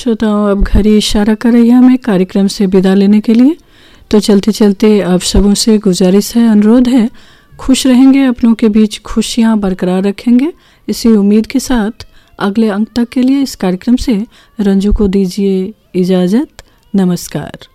श्रोताओं, अब घड़ी इशारा कर रही है हमें कार्यक्रम से विदा लेने के लिए। तो चलते चलते आप सबों से गुजारिश है, अनुरोध है, खुश रहेंगे, अपनों के बीच खुशियां बरकरार रखेंगे, इसी उम्मीद के साथ अगले अंक तक के लिए इस कार्यक्रम से रंजू को दीजिए इजाज़त। नमस्कार।